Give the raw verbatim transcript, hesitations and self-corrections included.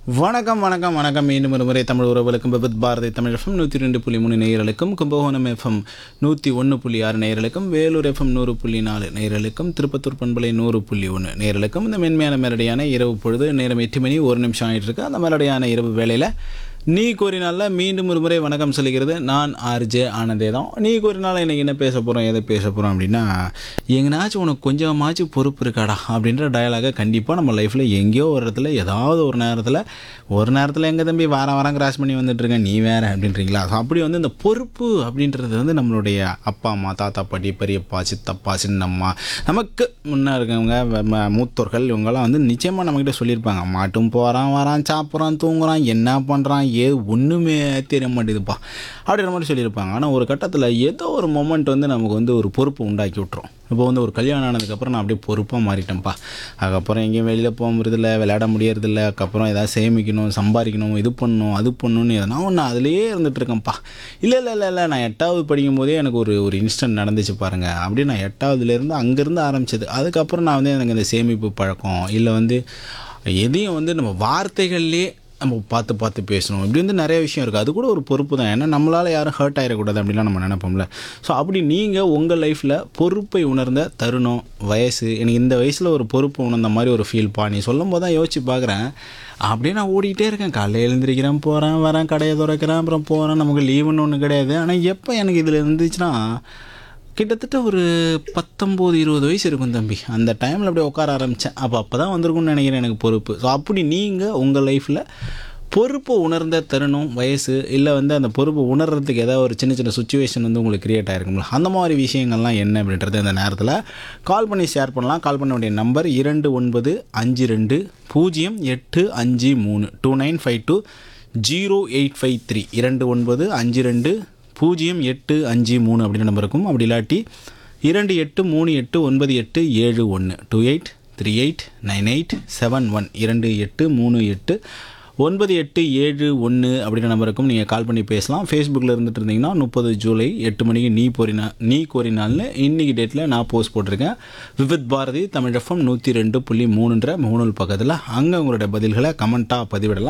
வணக்கம் வணக்கம் வணக்கம் மீண்டும் ஒரு முறை தமிழ் உறவுகளுக்கும் விபத் பாரதி தமிழ் எஃப்எம் நூற்றி ரெண்டு புள்ளி மூணு நேயர்களுக்கும் கும்பகோணம் எஃப்எம் நூற்றி ஒன்று புள்ளி ஆறு நேயர்களுக்கும் வேலூர் எஃப்எம் நூறு புள்ளி நாலு நேயர்களுக்கும் திருப்பத்தூர் பண்பலை நூறு புள்ளி ஒன்று நேயர்களுக்கும் இந்த மென்மையான மெலடியான இரவு பொழுது நேரம் எட்டு மணி ஒரு நிமிஷம் ஆகிட்டு இருக்கு. அந்த மெலடியான இரவு வேளையில் நீ கூறினால மீண்டும் ஒரு முறை வணக்கம் சொல்லிக்கிறது நான் ஆர்ஜே ஆனந்தே தான். நீ கூறினால இன்றைக்கி என்ன பேச போகிறோம் எதை பேச போகிறோம் அப்படின்னா, எங்கனாச்சும் உனக்கு கொஞ்சமாச்சும் பொறுப்பு இருக்காடா அப்படின்ற டயலாகை கண்டிப்பாக நம்ம லைஃப்பில் எங்கேயோ ஒரு இடத்துல ஏதாவது ஒரு நேரத்தில் ஒரு நேரத்தில் எங்கள் தம்பி வாரம் வாரம் கிராஸ் பண்ணி வந்துட்டுருக்கேன் நீ வேறு அப்படின்றீங்களா. ஸோ அப்படி வந்து இந்த பொறுப்பு அப்படின்றது வந்து நம்மளுடைய அப்பா அம்மா தாத்தா பாட்டி பெரியப்பா சித்தப்பா சின்னம்மா நமக்கு முன்னே இருக்கவங்க ம- மூத்தோர்கள் இவங்கெல்லாம் வந்து நிச்சயமாக நம்மக்கிட்ட சொல்லியிருப்பாங்க. மாட்டும் போகிறான் வரான் சாப்பிட்றான் தூங்குறான் என்ன பண்ணுறான் ஏ ஒன்றுமே தெரிய மாட்டேதுப்பா அப்படின்ற மாதிரி சொல்லியிருப்பாங்க. ஆனால் ஒரு கட்டத்தில் ஏதோ ஒரு மொமெண்ட் வந்து நமக்கு வந்து ஒரு பொறுப்பு உண்டாக்கி விட்ரும். இப்போ வந்து ஒரு கல்யாணம் ஆனதுக்கப்புறம் நான் அப்படியே பொறுப்பாக மாறிட்டேன்ப்பா. அதுக்கப்புறம் எங்கேயும் வெளியில் போக முடியறதில்ல, விளையாட முடியறதில்ல, அதுக்கப்புறம் ஏதாவது சேமிக்கணும் சம்பாதிக்கணும் இது பண்ணணும் அது பண்ணணும்னு எதனா ஒன்று அதிலேயே இருந்துகிட்ருக்கேன்ப்பா. இல்லை இல்லை இல்லை இல்லை நான் எட்டாவது படிக்கும் போதே எனக்கு ஒரு ஒரு இன்ஸ்டன்ட் நடந்துச்சு பாருங்கள். அப்படியே நான் எட்டாவதுலேருந்து அங்கேருந்து ஆரம்பிச்சது. அதுக்கப்புறம் நான் வந்து எனக்கு இந்த சேமிப்பு பழக்கம் இல்லை வந்து எதையும் வந்து நம்ம வார்த்தைகள்லேயே நம்ம பார்த்து பார்த்து பேசணும் இப்படி வந்து நிறைய விஷயம் இருக்குது. அது கூட ஒரு பொறுப்பு தான். ஏன்னா நம்மளால் யாரும் ஹர்ட் ஆகிடக்கூடாது அப்படின்லாம் நம்ம நினைப்போம்ல. ஸோ அப்படி நீங்கள் உங்கள் லைஃப்பில் பொறுப்பை உணர்ந்த தருணம் வயசு எனக்கு இந்த வயசில் ஒரு பொறுப்பு உணர்ந்த மாதிரி ஒரு ஃபீல்ப்பா நீ சொல்லும் போது தான் யோசிச்சு பார்க்குறேன். அப்படியே நான் ஓடிக்கிட்டே இருக்கேன். காலையில் எழுந்திரிக்கிறேன் போகிறேன் வரேன் கடையை திறக்கிறேன் அப்புறம் போகிறேன். நமக்கு லீவுன்னு ஒன்று கிடையாது. ஆனால் எப்போ எனக்கு இதில் இருந்துச்சுன்னா கிட்டத்தட்ட ஒரு பத்தொம்போது இருபது வயசு இருக்கும் தம்பி. அந்த டைமில் அப்படியே உட்கார ஆரம்பித்தேன். அப்போ அப்போ தான் வந்திருக்கும்னு நினைக்கிறேன் எனக்கு பொறுப்பு. ஸோ அப்படி நீங்கள் உங்கள் லைஃப்பில் பொறுப்பு உணர்ந்த தருணம் வயசு இல்லை வந்து அந்த பொறுப்பு உணர்றதுக்கு ஏதாவது ஒரு சின்ன சின்ன சுச்சுவேஷன் வந்து உங்களுக்கு க்ரியேட் ஆகிருக்கும்ல, அந்த மாதிரி விஷயங்கள்லாம் என்ன அப்படின்றது இந்த நேரத்தில் கால் பண்ணி ஷேர் பண்ணலாம். கால் பண்ண வேண்டிய நம்பர் இரண்டு ஒன்பது அஞ்சு ரெண்டு பூஜ்ஜியம் எட்டு அஞ்சு மூணு two nine five two zero eight five three இரண்டு ஒன்பது அஞ்சு ரெண்டு பூஜ்ஜியம் எட்டு அஞ்சு மூணு அப்படின்னு நம்பர் இருக்கும். அப்படி இல்லாட்டி இரண்டு எட்டு மூணு எட்டு ஒன்பது எட்டு ஏழு ஒன்று two eight three eight nine eight seven one இரண்டு எட்டு மூணு எட்டு ஒன்பது எட்டு ஏழு ஒன்று அப்படின்ற நம்பருக்கும் நீங்கள் கால் பண்ணி பேசலாம். ஃபேஸ்புக்கில் இருந்துட்டு இருந்தீங்கன்னா முப்பது ஜூலை எட்டு மணிக்கு நீ போறினா நீ கோரினால்னு இன்றைக்கி டேட்டில் நான் போஸ்ட் போட்டிருக்கேன். விவித் பாரதி தமிழ் எஃப்எம் நூற்றி ரெண்டு புள்ளி மூணுன்ற முகநூல் பக்கத்தில் அங்கே உங்களுடைய பதில்களை கமெண்ட்டாக பதிவிடலாம்.